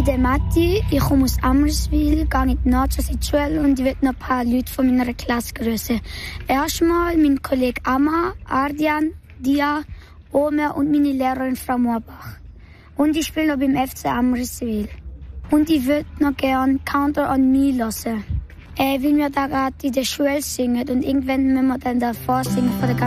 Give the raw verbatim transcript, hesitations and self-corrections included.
der Matti, ich komme aus Ammerswil, gehe in die Nachschule in die Schule und ich will noch ein paar Leute von meiner Klasse grüßen. Erstmal mein Kollege Amma, Ardian, Dia, Omer und meine Lehrerin Frau Moorbach. Und ich spiele noch beim F C Ammerswil. Und ich würde noch gerne Counter on Me hören. Äh, weil wir da gerade in der Schule singen und irgendwann müssen wir dann davor singen vor der